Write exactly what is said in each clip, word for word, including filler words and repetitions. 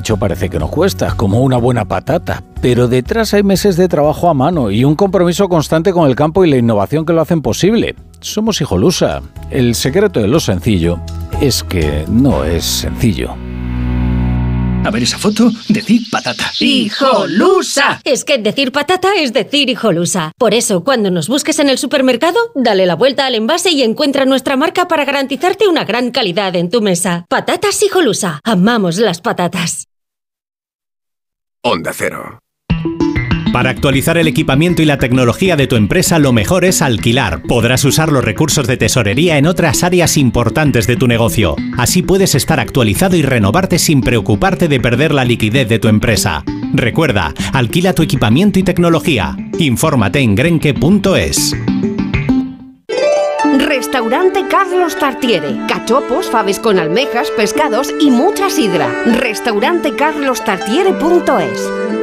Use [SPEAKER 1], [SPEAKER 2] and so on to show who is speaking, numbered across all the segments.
[SPEAKER 1] hecho parece que no cuesta, como una buena patata. Pero detrás hay meses de trabajo a mano y un compromiso constante con el campo y la innovación que lo hacen posible. Somos Hijolusa. El secreto de lo sencillo es que no es sencillo.
[SPEAKER 2] A ver esa foto, decir patata.
[SPEAKER 3] ¡Hijolusa! Es que decir patata es decir Hijolusa. Por eso, cuando nos busques en el supermercado, dale la vuelta al envase y encuentra nuestra marca para garantizarte una gran calidad en tu mesa. Patatas Hijolusa. Amamos las patatas.
[SPEAKER 4] Onda Cero.
[SPEAKER 5] Para actualizar el equipamiento y la tecnología de tu empresa, lo mejor es alquilar. Podrás usar los recursos de tesorería en otras áreas importantes de tu negocio. Así puedes estar actualizado y renovarte sin preocuparte de perder la liquidez de tu empresa. Recuerda, alquila tu equipamiento y tecnología. Infórmate en grenke punto es.
[SPEAKER 6] Restaurante Carlos Tartiere. Cachopos, faves con almejas, pescados y mucha sidra. Restaurante carlos tartiere punto es.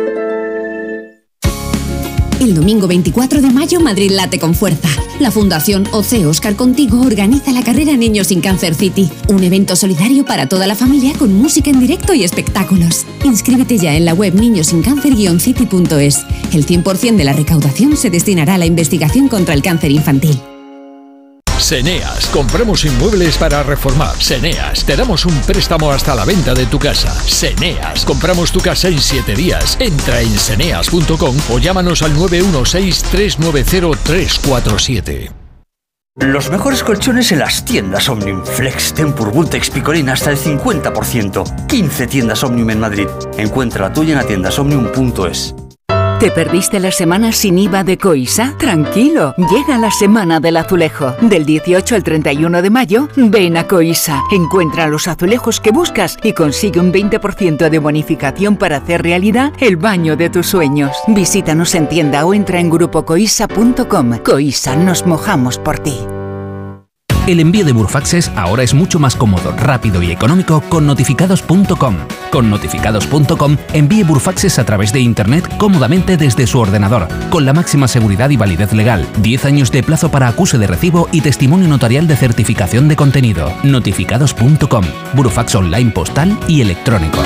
[SPEAKER 7] El domingo veinticuatro de mayo, Madrid late con fuerza. La Fundación O C Oscar Contigo organiza la carrera Niños sin Cáncer City, un evento solidario para toda la familia con música en directo y espectáculos. Inscríbete ya en la web niños sin cáncer guion city punto es. El cien por ciento de la recaudación se destinará a la investigación contra el cáncer infantil.
[SPEAKER 8] Seneas, compramos inmuebles para reformar. Seneas, te damos un préstamo hasta la venta de tu casa. Seneas, compramos tu casa en siete días. Entra en seneas punto com o llámanos al nueve uno seis, tres nueve cero, tres cuatro siete.
[SPEAKER 2] Los mejores colchones en las tiendas Omnium. Flex, Tempur, Vultex, Picolín hasta el cincuenta por ciento. quince tiendas Omnium en Madrid. Encuentra la tuya en atiendas omnium punto es.
[SPEAKER 9] ¿Te perdiste la semana sin I V A de Coisa? Tranquilo, llega la semana del azulejo. Del dieciocho al treinta y uno de mayo, ven a Coisa. Encuentra los azulejos que buscas y consigue un veinte por ciento de bonificación para hacer realidad el baño de tus sueños. Visítanos en tienda o entra en grupo coisa punto com. Coisa, nos mojamos por ti.
[SPEAKER 10] El envío de Burofaxes ahora es mucho más cómodo, rápido y económico con notificados punto com. Con notificados punto com envíe Burofaxes a través de Internet cómodamente desde su ordenador, con la máxima seguridad y validez legal, diez años de plazo para acuse de recibo y testimonio notarial de certificación de contenido. notificados punto com. Burofax online postal y electrónico.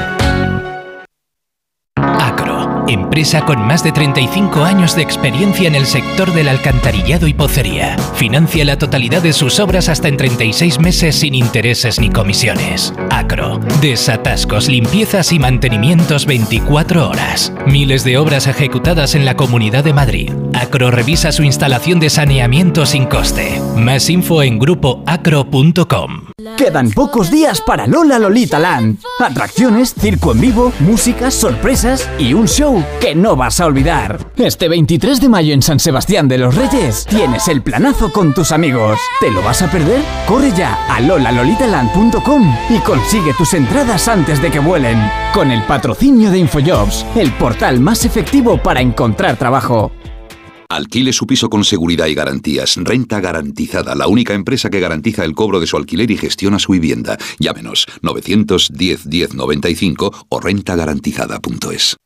[SPEAKER 11] Empresa con más de treinta y cinco años de experiencia en el sector del alcantarillado y pocería. Financia la totalidad de sus obras hasta en treinta y seis meses sin intereses ni comisiones. Acro. Desatascos, limpiezas y mantenimientos veinticuatro horas. Miles de obras ejecutadas en la Comunidad de Madrid. Acro revisa su instalación de saneamiento sin coste. Más info en grupo acro punto com.
[SPEAKER 12] Quedan pocos días para Lola Lolita Land. Atracciones, circo en vivo, música, sorpresas y un show que no vas a olvidar. Este veintitrés de mayo en San Sebastián de los Reyes tienes el planazo con tus amigos. ¿Te lo vas a perder? Corre ya a lola lolita land punto com y consigue tus entradas antes de que vuelen. Con el patrocinio de Infojobs, el portal más efectivo para encontrar trabajo.
[SPEAKER 13] Alquile su piso con seguridad y garantías. Renta Garantizada, la única empresa que garantiza el cobro de su alquiler y gestiona su vivienda. Llámenos novecientos diez, diez noventa y cinco o renta garantizada punto es.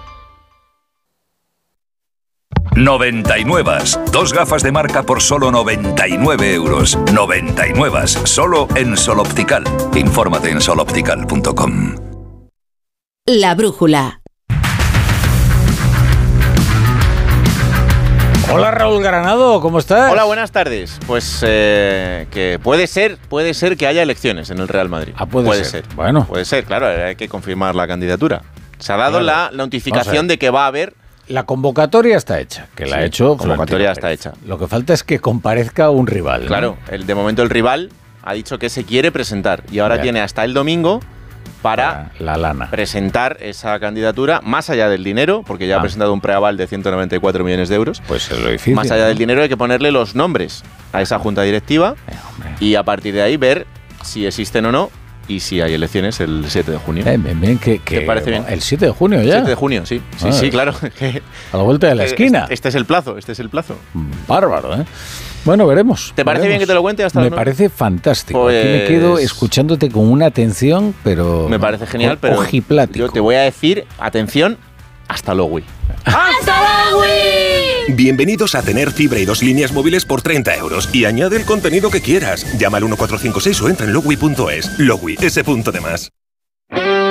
[SPEAKER 14] noventa y nueve. Dos gafas de marca por solo noventa y nueve euros. noventa y nueve. Solo en Sol Optical. Infórmate en sol optical punto com.
[SPEAKER 7] La brújula.
[SPEAKER 1] Hola Raúl Granado, ¿cómo estás?
[SPEAKER 15] Hola, buenas tardes. Pues eh, que puede ser, puede ser que haya elecciones en el Real Madrid.
[SPEAKER 1] Ah, puede, puede ser. ser. Bueno.
[SPEAKER 15] Puede ser, claro, hay que confirmar la candidatura. Se ha dado claro. la notificación de que va a haber...
[SPEAKER 1] La convocatoria está hecha, que la sí, ha hecho...
[SPEAKER 15] La convocatoria está hecha.
[SPEAKER 1] Lo que falta es que comparezca un rival, ¿no?
[SPEAKER 15] Claro, el, de momento el rival ha dicho que se quiere presentar y ahora ya. tiene hasta el domingo para,
[SPEAKER 1] para la lana.
[SPEAKER 15] presentar esa candidatura, más allá del dinero, porque ya ah. ha presentado un preaval de ciento noventa y cuatro millones de euros.
[SPEAKER 1] Pues es lo difícil.
[SPEAKER 15] Más allá
[SPEAKER 1] ¿no?
[SPEAKER 15] del dinero hay que ponerle los nombres a esa junta directiva eh, y a partir de ahí ver si existen o no y si hay elecciones el siete de junio.
[SPEAKER 1] Bien, bien, bien. Que, que,
[SPEAKER 15] ¿Te parece bien?
[SPEAKER 1] El siete de junio ya.
[SPEAKER 15] siete de junio, sí. Sí, ah, sí, claro.
[SPEAKER 1] A la vuelta de la esquina.
[SPEAKER 15] Este, este es el plazo, este es el plazo.
[SPEAKER 1] Bárbaro, ¿eh? Bueno, veremos.
[SPEAKER 15] ¿Te parece
[SPEAKER 1] veremos.
[SPEAKER 15] bien que te lo cuente hasta
[SPEAKER 1] Me
[SPEAKER 15] la
[SPEAKER 1] parece fantástico.
[SPEAKER 15] Pues...
[SPEAKER 1] Aquí me quedo escuchándote con una atención, pero...
[SPEAKER 15] Me parece genial, pero
[SPEAKER 1] ojiplático.
[SPEAKER 15] Yo te voy a decir, atención, hasta luego.
[SPEAKER 16] ¡Hasta luego!
[SPEAKER 17] Bienvenidos a tener fibra y dos líneas móviles por treinta euros y añade el contenido que quieras. Llama al uno cuatro cinco seis o entra en logui punto es. Logui, ese punto de más.